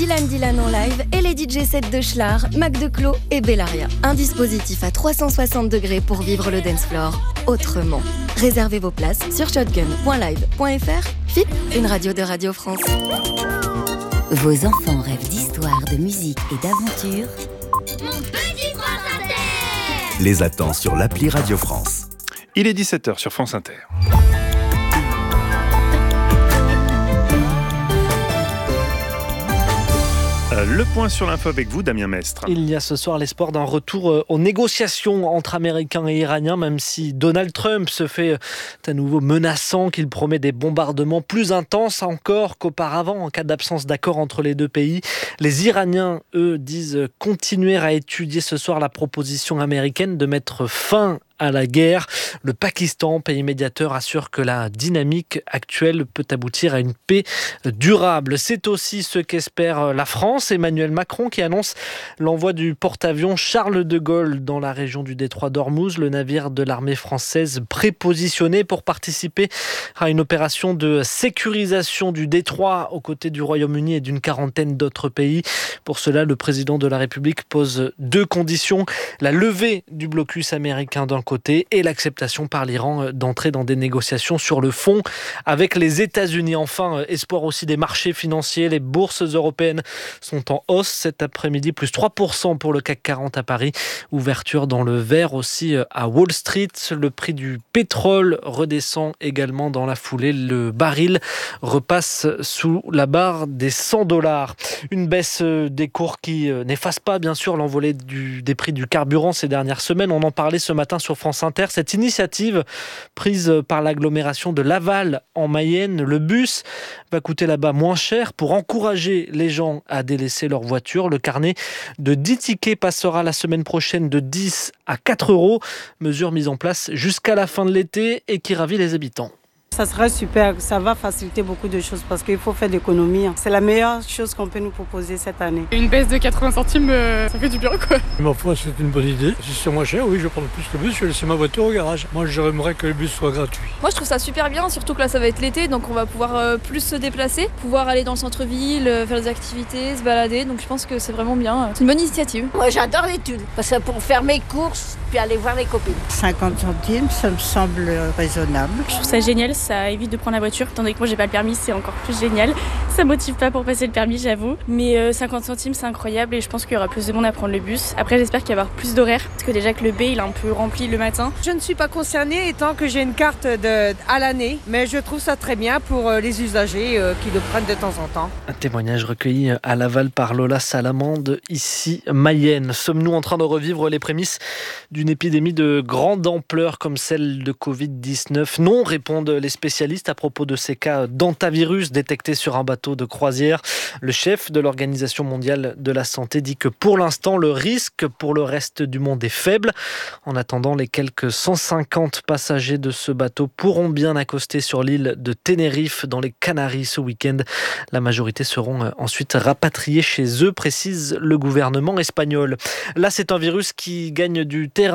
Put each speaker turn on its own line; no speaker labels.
Dylan en live et les DJ sets de Schlar, Mac Declos et Bellaria. Un dispositif à 360 degrés pour vivre le dance floor autrement. Réservez vos places sur shotgun.live.fr. FIP, une radio de Radio France.
Vos enfants rêvent d'histoire, de musique et d'aventure.
Mon petit France Inter
Les attend sur l'appli Radio France.
Il est 17h sur France Inter. Le point sur l'info avec vous, Damien Mestre.
Il y a ce soir l'espoir d'un retour aux négociations entre Américains et Iraniens, même si Donald Trump se fait à nouveau menaçant, qu'il promet des bombardements plus intenses encore qu'auparavant en cas d'absence d'accord entre les deux pays. Les Iraniens, eux, disent continuer à étudier ce soir la proposition américaine de mettre fin à la guerre. Le Pakistan, pays médiateur, assure que la dynamique actuelle peut aboutir à une paix durable. C'est aussi ce qu'espère la France. Emmanuel Macron qui annonce l'envoi du porte-avions Charles de Gaulle dans la région du détroit d'Ormuz, le navire de l'armée française prépositionné pour participer à une opération de sécurisation du détroit aux côtés du Royaume-Uni et d'une quarantaine d'autres pays. Pour cela, le président de la République pose deux conditions: la levée du blocus américain d'un côté et l'acceptation par l'Iran d'entrer dans des négociations sur le fond avec les États-Unis. Enfin, espoir aussi des marchés financiers. Les bourses européennes sont en hausse cet après-midi, plus 3% pour le CAC 40 à Paris. Ouverture dans le vert aussi à Wall Street. Le prix du pétrole redescend également dans la foulée. Le baril repasse sous la barre des $100. Une baisse des cours qui n'efface pas bien sûr l'envolée des prix du carburant ces dernières semaines. On en parlait ce matin sur France Inter. Cette initiative prise par l'agglomération de Laval en Mayenne, le bus va coûter là-bas moins cher pour encourager les gens à délaisser leur voiture. Le carnet de 10 tickets passera la semaine prochaine de 10 à 4 €. Mesure mise en place jusqu'à la fin de l'été et qui ravit les habitants.
Ça serait super, ça va faciliter beaucoup de choses parce qu'il faut faire d'économie. C'est la meilleure chose qu'on peut nous proposer cette année.
Une baisse de 80 centimes, ça fait du bien quoi.
Ma foi, c'est une bonne idée. Si c'est moins cher, oui, je vais prendre plus le bus, je vais laisser ma voiture au garage. Moi, j'aimerais que le bus soit gratuit.
Moi je trouve ça super bien, surtout que là ça va être l'été, donc on va pouvoir plus se déplacer, pouvoir aller dans le centre-ville, faire des activités, se balader, donc je pense que c'est vraiment bien. C'est une bonne initiative.
Moi j'adore l'étude, parce que pour faire mes courses, puis aller voir les copines.
50 centimes, ça me semble raisonnable.
Je trouve ça génial, ça évite de prendre la voiture, tandis que moi j'ai pas le permis, c'est encore plus génial. Ça motive pas pour passer le permis, j'avoue, mais 50 centimes c'est incroyable et je pense qu'il y aura plus de monde à prendre le bus. Après j'espère qu'il y aura plus d'horaires, parce que déjà que le B il est un peu rempli le matin.
Je ne suis pas concernée étant que j'ai une carte à l'année, mais je trouve ça très bien pour les usagers qui le prennent de temps en temps.
Un témoignage recueilli à Laval par Lola Salamande, ici Mayenne. Sommes-nous en train de revivre les prémices d'une épidémie de grande ampleur comme celle de Covid-19 ? Non, répondent les spécialistes à propos de ces cas d'hantavirus détectés sur un bateau de croisière. Le chef de l'Organisation mondiale de la santé dit que pour l'instant, le risque pour le reste du monde est faible. En attendant, les quelques 150 passagers de ce bateau pourront bien accoster sur l'île de Tenerife dans les Canaries ce week-end. La majorité seront ensuite rapatriés chez eux, précise le gouvernement espagnol. Là, c'est un virus qui gagne du terrain